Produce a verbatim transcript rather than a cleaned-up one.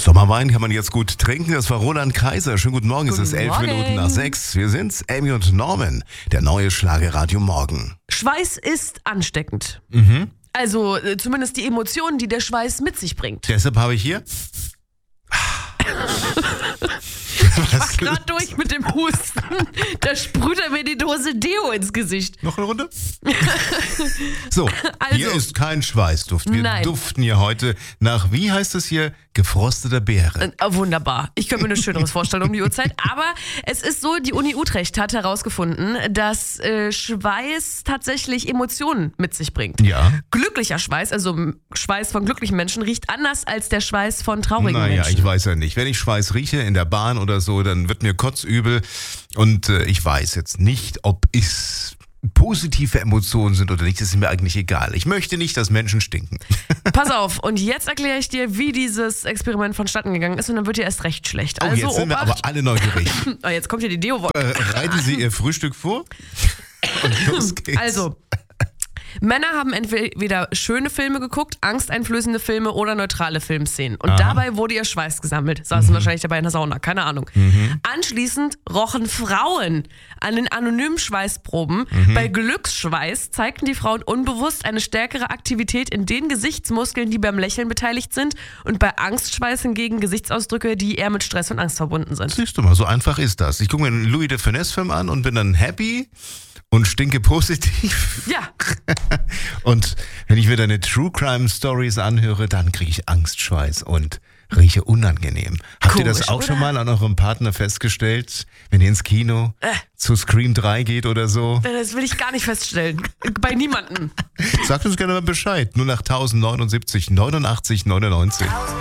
Sommerwein kann man jetzt gut trinken. Das war Roland Kaiser. Schönen guten Morgen. Guten es ist elf Morgen. Minuten nach sechs. Wir sind's, Amy und Norman. Der neue Schlagerradio Morgen. Schweiß ist ansteckend. Mhm. Also äh, zumindest die Emotionen, die der Schweiß mit sich bringt. Deshalb habe ich hier... Ich war gerade durch mit dem Husten. Da sprüht er mir die Dose Deo ins Gesicht. Noch eine Runde? So, Also, hier ist kein Schweißduft. Wir nein. duften hier heute nach, wie heißt es hier, gefrosteter Beere. Äh, wunderbar. Ich könnte mir nichts Schöneres vorstellen um die Uhrzeit. Aber es ist so, die Uni Utrecht hat herausgefunden, dass äh, Schweiß tatsächlich Emotionen mit sich bringt. Ja. Glücklicher Schweiß, also m- Schweiß von glücklichen Menschen, riecht anders als der Schweiß von traurigen Naja, Menschen. ich weiß ja nicht. Wenn ich Schweiß rieche in der Bahn oder so, dann wird mir kotzübel. Und äh, ich weiß jetzt nicht, ob es positive Emotionen sind oder nicht. Das ist mir eigentlich egal. Ich möchte nicht, dass Menschen stinken. Pass auf, und jetzt erkläre ich dir, wie dieses Experiment vonstatten gegangen ist und dann wird dir erst recht schlecht. Oh, Also jetzt sind wir Obacht. aber alle neugierig. Oh, jetzt kommt hier die deo Äh, reiten Sie Ihr Frühstück vor? Und los geht's. Also, Männer haben entweder schöne Filme geguckt, angsteinflößende Filme oder neutrale Filmszenen. Und Aha. dabei wurde ihr Schweiß gesammelt. Saßen Mhm. wahrscheinlich dabei in der Sauna, keine Ahnung. Mhm. Anschließend rochen Frauen an den anonymen Schweißproben. Mhm. Bei Glücksschweiß zeigten die Frauen unbewusst eine stärkere Aktivität in den Gesichtsmuskeln, die beim Lächeln beteiligt sind. Und bei Angstschweiß hingegen Gesichtsausdrücke, die eher mit Stress und Angst verbunden sind. Siehst du mal, so einfach ist das. Ich gucke mir einen Louis de Funès-Film an und bin dann happy und stinke positiv. Ja, Und wenn ich mir deine True Crime Stories anhöre, dann kriege ich Angstschweiß und rieche unangenehm. Habt ihr das Komisch, auch oder? schon mal an eurem Partner festgestellt, wenn ihr ins Kino Äh. zu Scream drei geht oder so? das will ich gar nicht feststellen. Bei niemandem. Sagt uns gerne mal Bescheid. Nur nach tausendneunundsiebzig neunundachtzig neunundneunzig.